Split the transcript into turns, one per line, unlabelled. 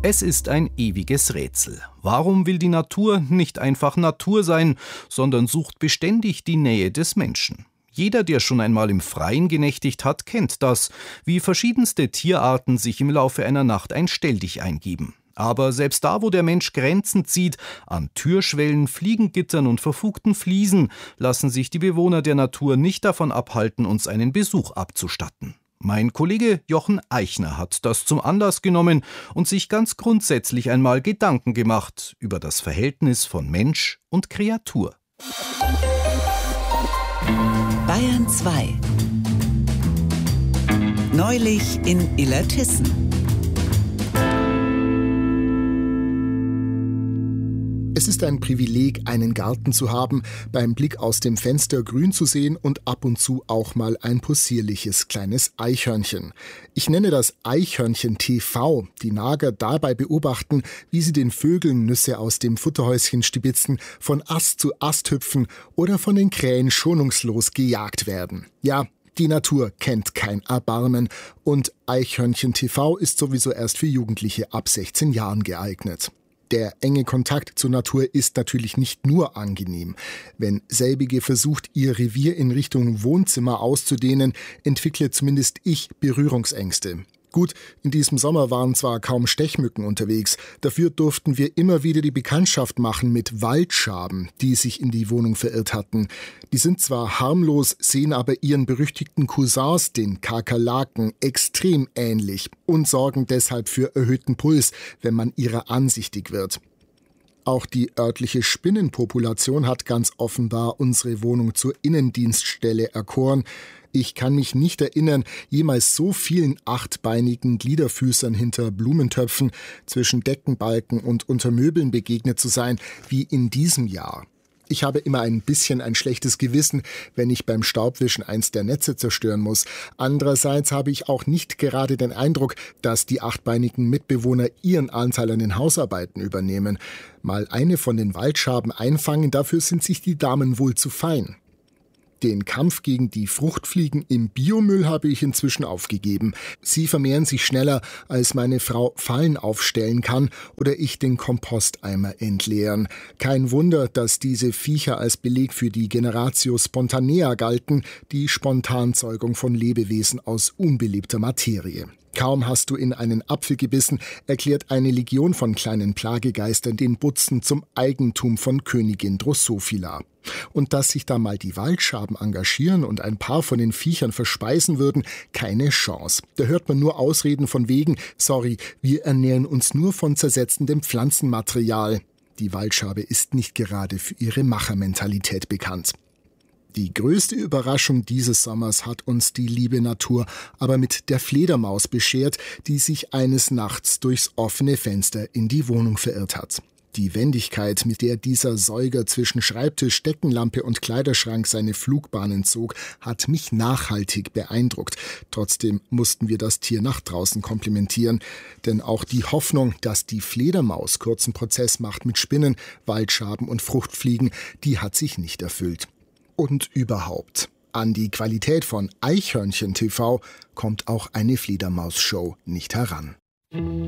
Es ist ein ewiges Rätsel. Warum will die Natur nicht einfach Natur sein, sondern sucht beständig die Nähe des Menschen? Jeder, der schon einmal im Freien genächtigt hat, kennt das, wie verschiedenste Tierarten sich im Laufe einer Nacht ein Stelldich eingeben. Aber selbst da, wo der Mensch Grenzen zieht, an Türschwellen, Fliegengittern und verfugten Fliesen, lassen sich die Bewohner der Natur nicht davon abhalten, uns einen Besuch abzustatten. Mein Kollege Jochen Eichner hat das zum Anlass genommen und sich ganz grundsätzlich einmal Gedanken gemacht über das Verhältnis von Mensch und Kreatur.
Bayern 2. Neulich in Illertissen.
Es ist ein Privileg, einen Garten zu haben, beim Blick aus dem Fenster grün zu sehen und ab und zu auch mal ein possierliches kleines Eichhörnchen. Ich nenne das Eichhörnchen TV. Die Nager dabei beobachten, wie sie den Vögeln Nüsse aus dem Futterhäuschen stibitzen, von Ast zu Ast hüpfen oder von den Krähen schonungslos gejagt werden. Ja, die Natur kennt kein Erbarmen und Eichhörnchen TV ist sowieso erst für Jugendliche ab 16 Jahren geeignet. Der enge Kontakt zur Natur ist natürlich nicht nur angenehm. Wenn selbige versucht, ihr Revier in Richtung Wohnzimmer auszudehnen, entwickle zumindest ich Berührungsängste. Gut, in diesem Sommer waren zwar kaum Stechmücken unterwegs, dafür durften wir immer wieder die Bekanntschaft machen mit Waldschaben, die sich in die Wohnung verirrt hatten. Die sind zwar harmlos, sehen aber ihren berüchtigten Cousins, den Kakerlaken, extrem ähnlich und sorgen deshalb für erhöhten Puls, wenn man ihrer ansichtig wird. Auch die örtliche Spinnenpopulation hat ganz offenbar unsere Wohnung zur Innendienststelle erkoren. Ich kann mich nicht erinnern, jemals so vielen achtbeinigen Gliederfüßern hinter Blumentöpfen, zwischen Deckenbalken und unter Möbeln begegnet zu sein, wie in diesem Jahr. Ich habe immer ein bisschen ein schlechtes Gewissen, wenn ich beim Staubwischen eins der Netze zerstören muss. Andererseits habe ich auch nicht gerade den Eindruck, dass die achtbeinigen Mitbewohner ihren Anteil an den Hausarbeiten übernehmen. Mal eine von den Waldschaben einfangen, dafür sind sich die Damen wohl zu fein. Den Kampf gegen die Fruchtfliegen im Biomüll habe ich inzwischen aufgegeben. Sie vermehren sich schneller, als meine Frau Fallen aufstellen kann oder ich den Komposteimer entleeren. Kein Wunder, dass diese Viecher als Beleg für die Generatio Spontanea galten, die Spontanzeugung von Lebewesen aus unbelebter Materie. Kaum hast du in einen Apfel gebissen, erklärt eine Legion von kleinen Plagegeistern den Butzen zum Eigentum von Königin Drosophila. Und dass sich da mal die Waldschaben engagieren und ein paar von den Viechern verspeisen würden, keine Chance. Da hört man nur Ausreden von wegen, sorry, wir ernähren uns nur von zersetzendem Pflanzenmaterial. Die Waldschabe ist nicht gerade für ihre Machermentalität bekannt. Die größte Überraschung dieses Sommers hat uns die liebe Natur aber mit der Fledermaus beschert, die sich eines Nachts durchs offene Fenster in die Wohnung verirrt hat. Die Wendigkeit, mit der dieser Säuger zwischen Schreibtisch, Deckenlampe und Kleiderschrank seine Flugbahnen zog, hat mich nachhaltig beeindruckt. Trotzdem mussten wir das Tier nach draußen komplimentieren. Denn auch die Hoffnung, dass die Fledermaus kurzen Prozess macht mit Spinnen, Waldschaben und Fruchtfliegen, die hat sich nicht erfüllt. Und überhaupt, an die Qualität von Eichhörnchen TV kommt auch eine Fledermaus-Show nicht heran.